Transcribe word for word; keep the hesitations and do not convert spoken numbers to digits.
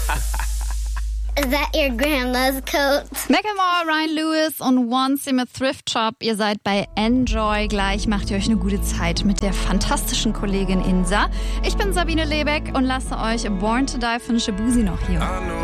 Is that your grandma's coat? Macklemore, Ryan Lewis und Once im Thrift Shop. Ihr seid bei Enjoy. Gleich macht ihr euch eine gute Zeit mit der fantastischen Kollegin Insa. Ich bin Sabine Lebeck und lasse euch Born to Die von Shabuzi noch hier.